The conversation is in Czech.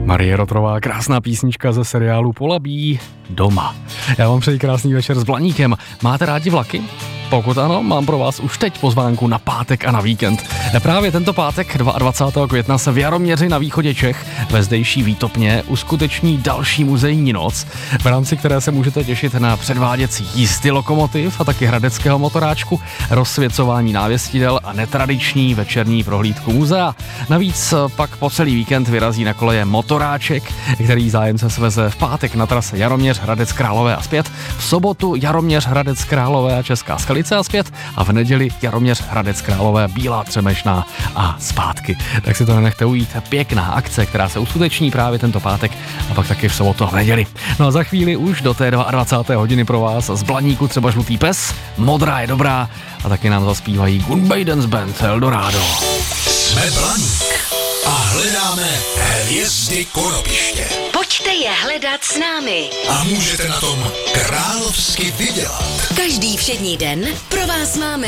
Marie Rotrová, krásná písnička ze seriálu Polabí doma. Já vám přeji krásný večer s Blaníkem. Máte rádi vlaky? Pokud ano, mám pro vás už teď pozvánku na pátek a na víkend. Právě tento pátek 22. května se v Jaroměři na východě Čech ve zdejší Výtopně uskuteční další muzejní noc, v rámci které se můžete těšit na předváděcí jízdy lokomotiv a taky hradeckého motoráčku, rozsvěcování návěstidel a netradiční večerní prohlídku muzea. Navíc pak po celý víkend vyrazí na koleje motoráček, který zájemce sveze v pátek na trase Jaroměř Hradec Králové a zpět, v sobotu Jaroměř Hradec Králové a Česká Skalice a zpět a v neděli Jaroměř Hradec Králové Bílá Třemešná a zpátky. Tak si to nenechte ujít. Pěkná akce, která se uskuteční právě tento pátek a pak taky v sobotu a v neděli. No a za chvíli už do té 22. hodiny pro vás z Blaníku třeba Žlutý pes, Modrá je dobrá a taky nám zaspívají Goodbye Dance Band Eldorado. Jsme Blaník a hledáme hvězdy korobiště. Pojďte je hledat s námi. A můžete na tom královsky vydělat. Každý všední den pro vás máme